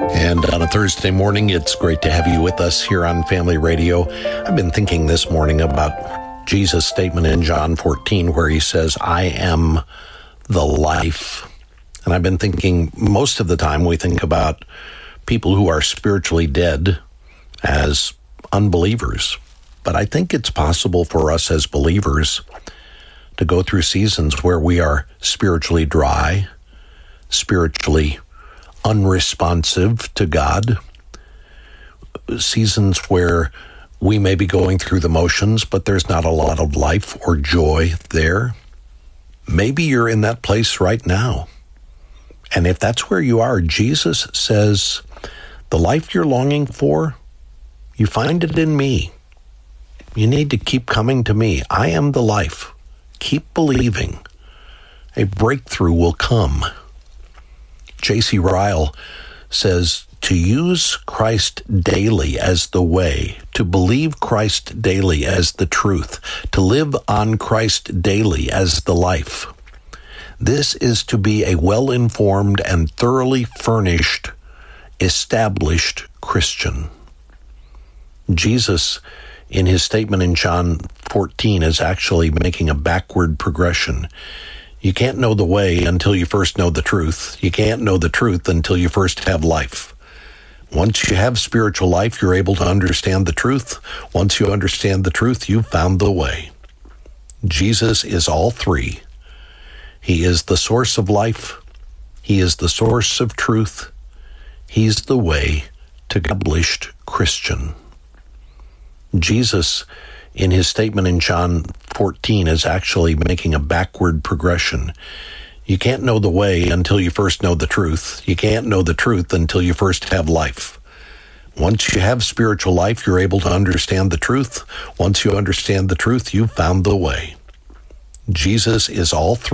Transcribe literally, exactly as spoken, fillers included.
And on a Thursday morning, it's great to have you with us here on Family Radio. I've been thinking this morning about Jesus' statement in John fourteen where he says, I am the life. And I've been thinking most of the time we think about people who are spiritually dead as unbelievers. But I think it's possible for us as believers to go through seasons where we are spiritually dry, spiritually unresponsive to God, seasons where we may be going through the motions, but there's not a lot of life or joy there. Maybe you're in that place right now. And if that's where you are, Jesus says, the life you're longing for, you find it in me. You need to keep coming to me. I am the life. Keep believing. A breakthrough will come. J C Ryle says, to use Christ daily as the way, to believe Christ daily as the truth, to live on Christ daily as the life. This is to be a well-informed and thoroughly furnished, established Christian. Jesus, in his statement in John fourteen, is actually making a backward progression. You can't know the way until you first know the truth. You can't know the truth until you first have life. Once you have spiritual life, you're able to understand the truth. Once you understand the truth, you've found the way. Jesus is all three. He is the source of life. He is the source of truth. He's the way to established Christian. Jesus, in his statement in John fourteen, is actually making a backward progression. You can't know the way until you first know the truth. You can't know the truth until you first have life. Once you have spiritual life, you're able to understand the truth. Once you understand the truth, you've found the way. Jesus is all three.